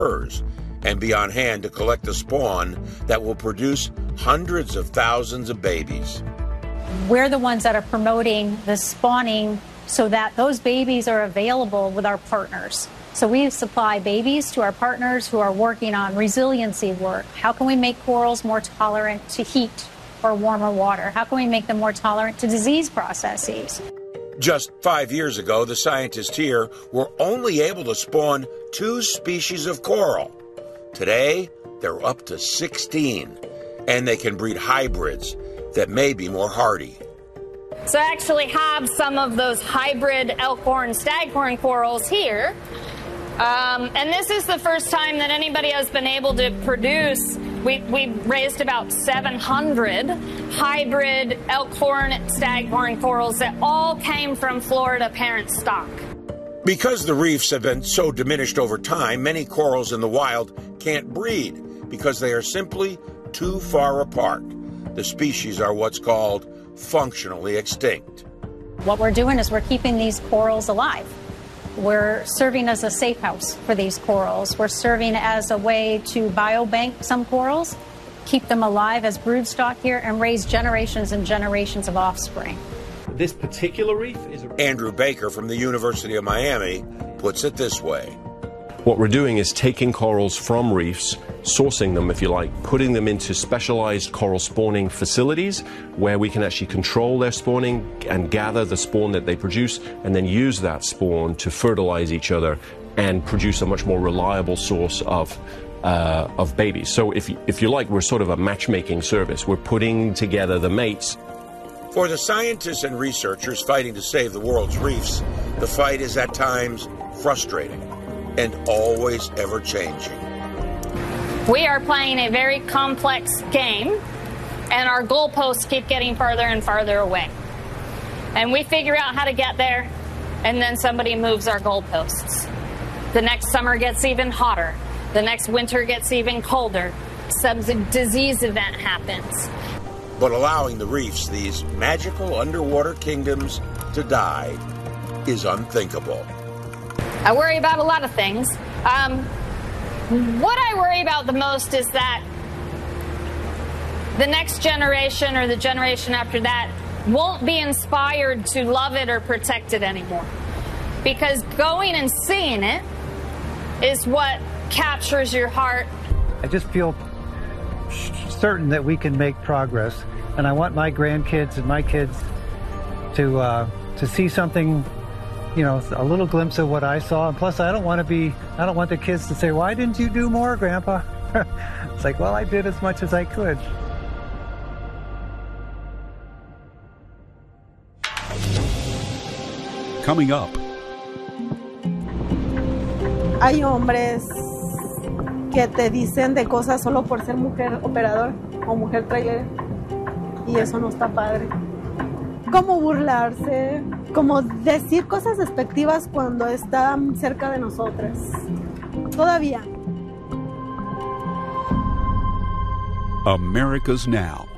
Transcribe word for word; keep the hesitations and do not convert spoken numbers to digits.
and be on hand to collect the spawn that will produce hundreds of thousands of babies. We're the ones that are promoting the spawning so that those babies are available with our partners. So we supply babies to our partners who are working on resiliency work. How can we make corals more tolerant to heat or warmer water? How can we make them more tolerant to disease processes? Just five years ago, the scientists here were only able to spawn two species of coral. Today, they're up to sixteen, and they can breed hybrids that may be more hardy. So I actually have some of those hybrid elkhorn staghorn corals here. Um, and this is the first time that anybody has been able to produce. We, we raised about seven hundred hybrid elkhorn staghorn corals that all came from Florida parent stock. Because the reefs have been so diminished over time, many corals in the wild can't breed because they are simply too far apart. The species are what's called functionally extinct. What we're doing is we're keeping these corals alive. We're serving as a safe house for these corals. We're serving as a way to biobank some corals, keep them alive as broodstock here, and raise generations and generations of offspring. This particular reef is a... Andrew Baker from the University of Miami puts it this way. What we're doing is taking corals from reefs, sourcing them, if you like, putting them into specialized coral spawning facilities where we can actually control their spawning and gather the spawn that they produce and then use that spawn to fertilize each other and produce a much more reliable source of uh, of babies. So if, if you like, we're sort of a matchmaking service. We're putting together the mates. For the scientists and researchers fighting to save the world's reefs, the fight is at times frustrating and always ever-changing. We are playing a very complex game, and our goalposts keep getting farther and farther away. And we figure out how to get there, and then somebody moves our goalposts. The next summer gets even hotter. The next winter gets even colder. Some disease event happens. But allowing the reefs, these magical underwater kingdoms, to die is unthinkable. I worry about a lot of things. Um, what I worry about the most is that the next generation or the generation after that won't be inspired to love it or protect it anymore. Because going and seeing it is what captures your heart. I just feel certain that we can make progress, and I want my grandkids and my kids to uh, to see something, you know, a little glimpse of what I saw. And plus, I don't want to be, I don't want the kids to say, "Why didn't you do more, Grandpa?" It's like, well, I did as much as I could. Coming up. Hay hombres que te dicen de cosas solo por ser mujer operador o mujer trailer, y eso no está padre. Como burlarse, como decir cosas despectivas cuando están cerca de nosotras. Todavía. America's Now.